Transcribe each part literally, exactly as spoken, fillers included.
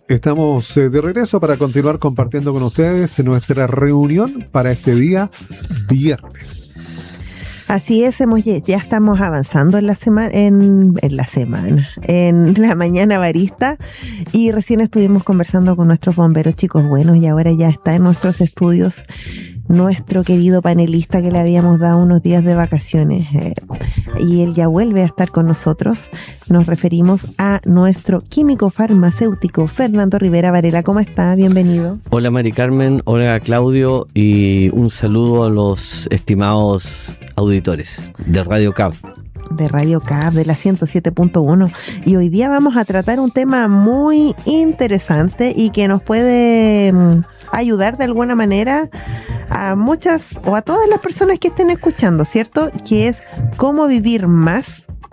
Estamos eh, de regreso para continuar compartiendo con ustedes nuestra reunión para este día viernes. Así es, hemos, ya estamos avanzando en la semana, en, en la semana, en la mañana barista, y recién estuvimos conversando con nuestros bomberos chicos buenos, y ahora ya está en nuestros estudios nuestro querido panelista que le habíamos dado unos días de vacaciones, eh, y él ya vuelve a estar con nosotros. Nos referimos a nuestro químico farmacéutico Fernando Rivera Varela. ¿Cómo está? Bienvenido. Hola Mari Carmen, hola Claudio, y un saludo a los estimados auditores de Radio C A B. De Radio C A B, de la ciento siete punto uno. Y hoy día vamos a tratar un tema muy interesante y que nos puede um, ayudar de alguna manera a muchas o a todas las personas que estén escuchando, ¿cierto? Que es cómo vivir más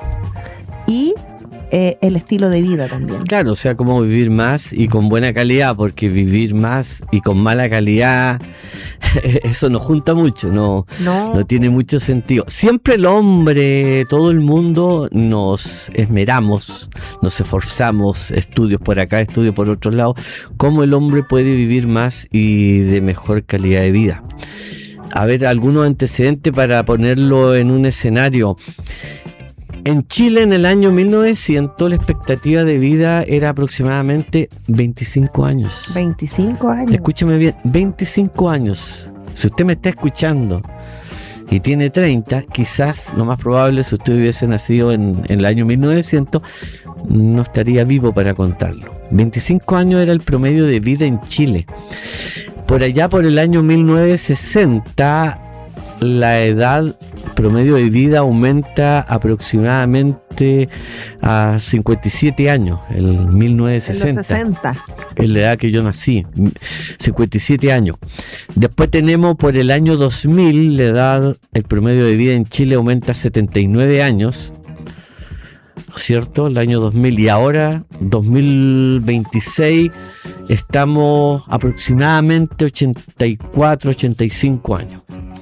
y eh, el estilo de vida también. Claro, o sea, cómo vivir más y con buena calidad, porque vivir más y con mala calidad, eso no junta mucho, no, no, no tiene mucho sentido. Siempre el hombre, todo el mundo nos esmeramos, nos esforzamos, estudios por acá, estudios por otro lado, cómo el hombre puede vivir más y de mejor calidad de vida. A ver, algunos antecedentes para ponerlo en un escenario. En Chile, en el año mil novecientos, la expectativa de vida era aproximadamente veinticinco años. veinticinco años. Escúcheme bien, veinticinco años. Si usted me está escuchando y tiene treinta, quizás lo más probable, si usted hubiese nacido en, en el año mil novecientos, no estaría vivo para contarlo. veinticinco años era el promedio de vida en Chile. Por allá, por el año mil novecientos sesenta, la edad promedio de vida aumenta aproximadamente a cincuenta y siete años, el mil novecientos sesenta. En los sesenta. Es la edad que yo nací, cincuenta y siete años. Después tenemos por el año dos mil, la edad, el promedio de vida en Chile aumenta a setenta y nueve años, ¿cierto? El año dos mil, y ahora, dos mil veintiséis, estamos aproximadamente ochenta y cuatro, ochenta y cinco años.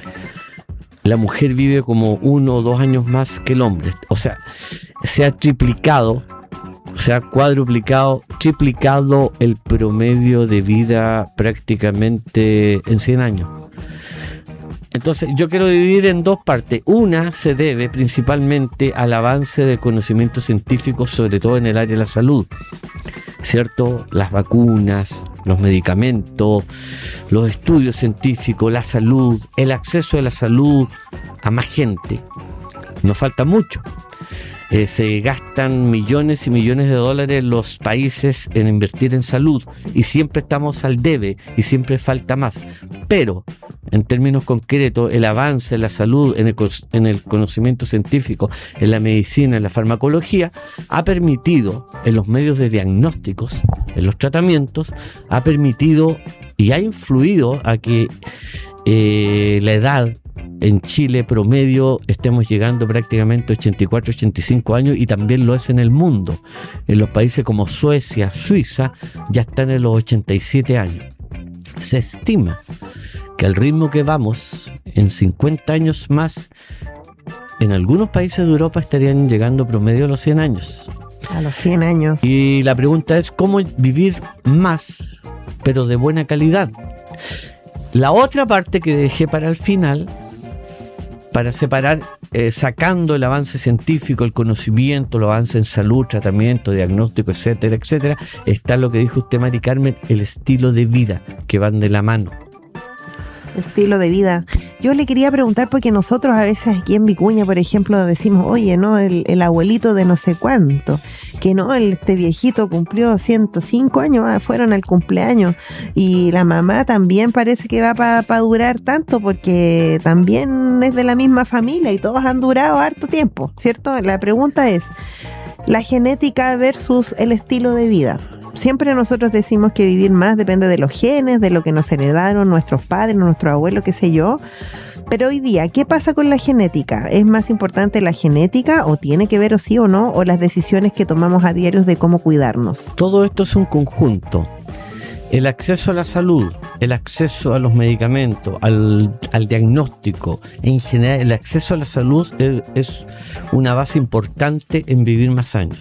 La mujer vive como uno o dos años más que el hombre. O sea, se ha triplicado, se ha cuadruplicado, triplicado el promedio de vida prácticamente en cien años. Entonces, yo quiero dividir en dos partes. Una se debe principalmente al avance del conocimiento científico, sobre todo en el área de la salud, ¿cierto? Las vacunas, los medicamentos, los estudios científicos, la salud, el acceso a la salud a más gente. Nos falta mucho. Eh, se gastan millones y millones de dólares los países en invertir en salud, y siempre estamos al debe y siempre falta más. Pero, en términos concretos, el avance en la salud, en el, en el conocimiento científico, en la medicina, en la farmacología, ha permitido, en los medios de diagnósticos, en los tratamientos, ha permitido y ha influido a que eh, la edad en Chile promedio estemos llegando prácticamente a ochenta y cuatro, ochenta y cinco años, y también lo es en el mundo. En los países como Suecia, Suiza, ya están en los ochenta y siete años. Se estima que al ritmo que vamos, en cincuenta años más, en algunos países de Europa estarían llegando promedio a los cien años. A los cien años. Y la pregunta es cómo vivir más, pero de buena calidad. La otra parte que dejé para el final, para separar, eh, sacando el avance científico, el conocimiento, el avance en salud, tratamiento, diagnóstico, etcétera, etcétera, está lo que dijo usted, Mari Carmen, el estilo de vida, que van de la mano. Estilo de vida. Yo le quería preguntar, porque nosotros a veces aquí en Vicuña, por ejemplo, decimos, oye, no, el, el abuelito de no sé cuánto, que no, el, este viejito cumplió ciento cinco años, ah, fueron al cumpleaños, y la mamá también parece que va para pa durar tanto, porque también es de la misma familia y todos han durado harto tiempo, ¿cierto? La pregunta es, la genética versus el estilo de vida. Siempre nosotros decimos que vivir más depende de los genes, de lo que nos heredaron nuestros padres, nuestros abuelos, qué sé yo. Pero hoy día, ¿qué pasa con la genética? ¿Es más importante la genética, o tiene que ver o sí o no, o las decisiones que tomamos a diario de cómo cuidarnos? Todo esto es un conjunto. El acceso a la salud, el acceso a los medicamentos, al, al diagnóstico, en general el acceso a la salud es, es una base importante en vivir más años.